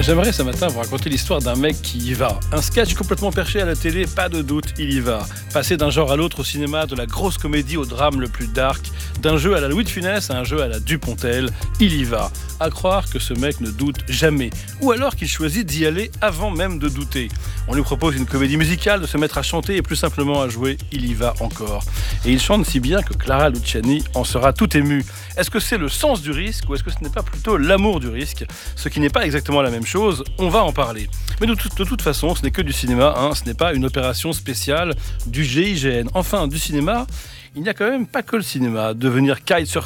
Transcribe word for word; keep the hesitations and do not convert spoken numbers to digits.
J'aimerais ce matin vous raconter l'histoire d'un mec qui y va. Un sketch complètement perché à la télé, pas de doute, il y va. Passer d'un genre à l'autre au cinéma, de la grosse comédie au drame le plus dark, d'un jeu à la Louis de Funès à un jeu à la Dupontel, il y va. À croire que ce mec ne doute jamais. Ou alors qu'il choisit d'y aller avant même de douter. On lui propose une comédie musicale, de se mettre à chanter et plus simplement à jouer, il y va encore. Et il chante si bien que Clara Luciani en sera tout émue. Est-ce que c'est le sens du risque ou est-ce que ce n'est pas plutôt l'amour du risque ? Ce qui n'est pas exactement la même chose, on va en parler. Mais de, tout, de toute façon, ce n'est que du cinéma, hein, ce n'est pas une opération spéciale du G I G N. Enfin, du cinéma, il n'y a quand même pas que le cinéma. Devenir kitesurfer